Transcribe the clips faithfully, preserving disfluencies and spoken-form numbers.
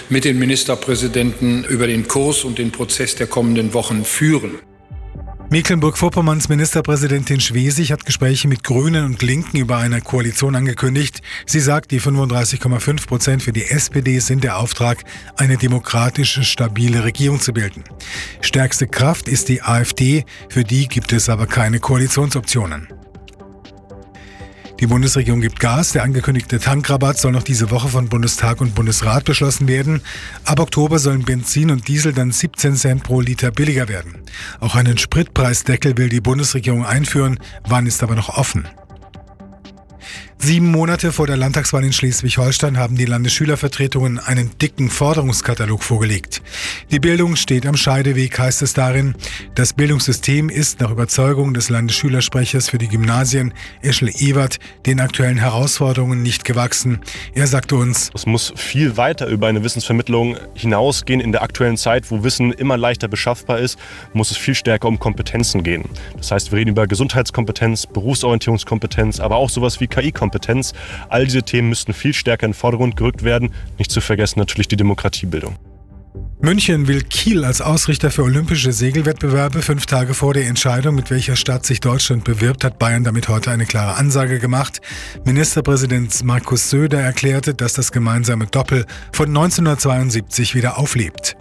mit den Ministerpräsidenten über den Kurs und den Prozess der kommenden Wochen führen. Mecklenburg-Vorpommerns Ministerpräsidentin Schwesig hat Gespräche mit Grünen und Linken über eine Koalition angekündigt. Sie sagt, die fünfunddreißig Komma fünf Prozent für die S P D sind der Auftrag, eine demokratische, stabile Regierung zu bilden. Stärkste Kraft ist die AfD, für die gibt es aber keine Koalitionsoptionen. Die Bundesregierung gibt Gas. Der angekündigte Tankrabatt soll noch diese Woche von Bundestag und Bundesrat beschlossen werden. Ab Oktober sollen Benzin und Diesel dann siebzehn Cent pro Liter billiger werden. Auch einen Spritpreisdeckel will die Bundesregierung einführen. Wann ist aber noch offen. Sieben Monate vor der Landtagswahl in Schleswig-Holstein haben die Landesschülervertretungen einen dicken Forderungskatalog vorgelegt. Die Bildung steht am Scheideweg, heißt es darin. Das Bildungssystem ist nach Überzeugung des Landesschülersprechers für die Gymnasien, Eschel Ewert, den aktuellen Herausforderungen nicht gewachsen. Er sagte uns: Es muss viel weiter über eine Wissensvermittlung hinausgehen. In der aktuellen Zeit, wo Wissen immer leichter beschaffbar ist, muss es viel stärker um Kompetenzen gehen. Das heißt, wir reden über Gesundheitskompetenz, Berufsorientierungskompetenz, aber auch sowas wie K I-Kompetenz. All diese Themen müssten viel stärker in den Vordergrund gerückt werden. Nicht zu vergessen natürlich die Demokratiebildung. München will Kiel als Ausrichter für olympische Segelwettbewerbe. Fünf Tage vor der Entscheidung, mit welcher Stadt sich Deutschland bewirbt, hat Bayern damit heute eine klare Ansage gemacht. Ministerpräsident Markus Söder erklärte, dass das gemeinsame Doppel von neunzehnhundertzweiundsiebzig wieder auflebt.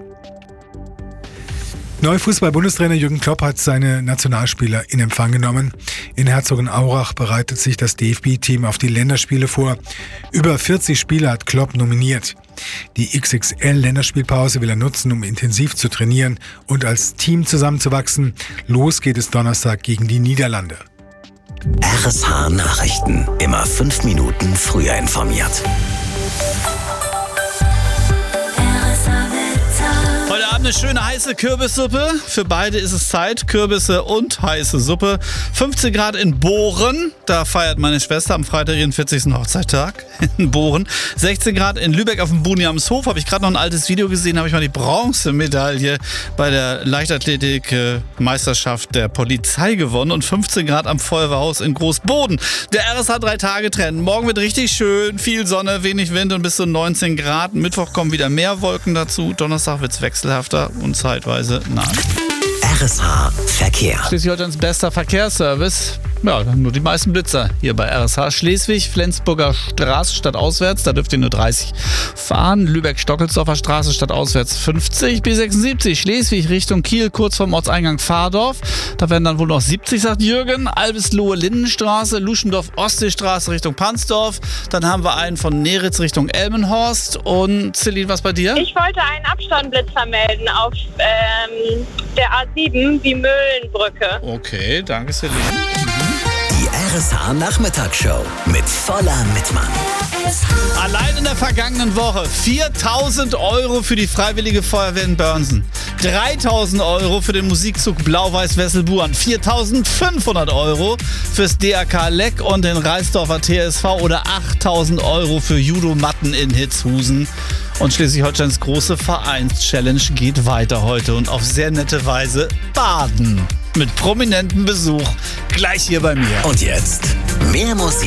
Neuer Fußball-Bundestrainer Jürgen Klopp hat seine Nationalspieler in Empfang genommen. In Herzogenaurach bereitet sich das D F B-Team auf die Länderspiele vor. Über vierzig Spieler hat Klopp nominiert. Die X X L-Länderspielpause will er nutzen, um intensiv zu trainieren und als Team zusammenzuwachsen. Los geht es Donnerstag gegen die Niederlande. R S H Nachrichten. Immer fünf Minuten früher informiert. Heute Abend eine schöne heiße Kürbissuppe. Für beide ist es Zeit. Kürbisse und heiße Suppe. fünfzehn Grad in Bohren. Da feiert meine Schwester am Freitag ihren vierzigsten Hochzeittag in Bohren. sechzehn Grad in Lübeck auf dem Buniamshof. Habe ich gerade noch ein altes Video gesehen. Habe ich mal die Bronzemedaille bei der Leichtathletik-Meisterschaft der Polizei gewonnen. Und fünfzehn Grad am Feuerwehrhaus in Großboden. Der R S H drei Tage Trend. Morgen wird richtig schön. Viel Sonne, wenig Wind und bis zu neunzehn Grad. Mittwoch kommen wieder mehr Wolken dazu. Donnerstag wird es wechselhafter und zeitweise nass. R S H Verkehr. Schleswig-Holsteins bester Verkehrsservice. Ja, nur die meisten Blitzer hier bei R S H. Schleswig, Flensburger Straße stadtauswärts, da dürft ihr nur dreißig fahren. Lübeck-Stockelsdorfer Straße stadtauswärts fünfzig. B sechsundsiebzig, Schleswig Richtung Kiel, kurz vorm Ortseingang Pfahrdorf. Da werden dann wohl noch siebzig, sagt Jürgen. Albislohe-Lindenstraße, Luschendorf-Ostseestraße Richtung Pansdorf. Dann haben wir einen von Neritz Richtung Elmenhorst. Und Celine, was bei dir? Ich wollte einen Abstandblitzer melden auf ähm, der A sieben, die Möhlenbrücke. Okay, danke Celine. Die R S H Nachmittagsshow mit voller Mitmann. Allein in der vergangenen Woche viertausend Euro für die Freiwillige Feuerwehr in Börnsen, dreitausend Euro für den Musikzug Blau-Weiß-Wesselburen, viertausendfünfhundert Euro fürs D A K Leck und den Reisdorfer T S V oder achttausend Euro für Judo-Matten in Hitzhusen. Und Schleswig-Holsteins große Vereins-Challenge geht weiter heute und auf sehr nette Weise baden. Mit prominentem Besuch gleich hier bei mir. Und jetzt mehr Musik.